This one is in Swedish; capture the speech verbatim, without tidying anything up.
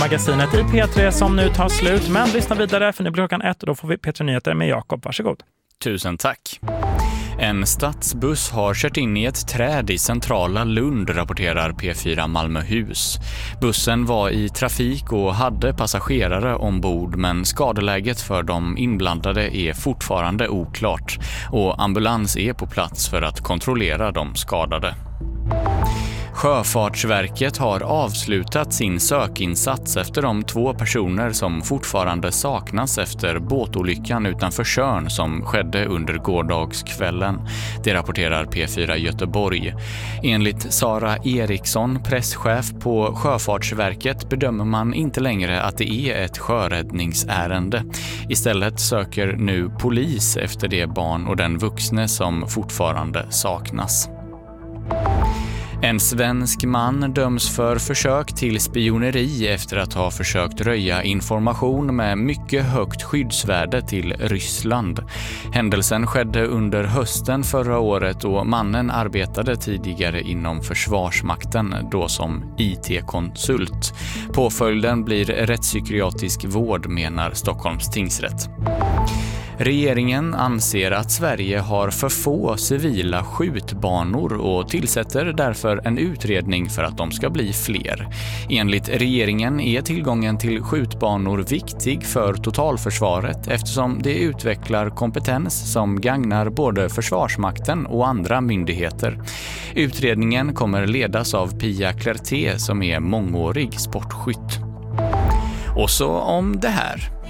Magasinet i P tre som nu tar slut, men lyssna vidare för nu blir klockan ett och då får vi P tre Nyheter med Jakob. Varsågod. Tusen tack. En stadsbuss har kört in i ett träd i centrala Lund, rapporterar P fyra Malmöhus. Bussen var i trafik och hade passagerare ombord, men skadeläget för de inblandade är fortfarande oklart och ambulans är på plats för att kontrollera de skadade. Sjöfartsverket har avslutat sin sökinsats efter de två personer som fortfarande saknas efter båtolyckan utanför Tjörn som skedde under gårdagskvällen. Det rapporterar P fyra Göteborg. Enligt Sara Eriksson, presschef på Sjöfartsverket, bedömer man inte längre att det är ett sjöräddningsärende. Istället söker nu polis efter det barn och den vuxne som fortfarande saknas. En svensk man döms för försök till spioneri efter att ha försökt röja information med mycket högt skyddsvärde till Ryssland. Händelsen skedde under hösten förra året och mannen arbetade tidigare inom Försvarsmakten, då som I T-konsult. Påföljden blir rättspsykiatrisk vård, menar Stockholms tingsrätt. Regeringen anser att Sverige har för få civila skjutbanor och tillsätter därför en utredning för att de ska bli fler. Enligt regeringen är tillgången till skjutbanor viktig för totalförsvaret eftersom det utvecklar kompetens som gagnar både Försvarsmakten och andra myndigheter. Utredningen kommer ledas av Pia Klerté som är mångårig sportskytt. Och så om det här.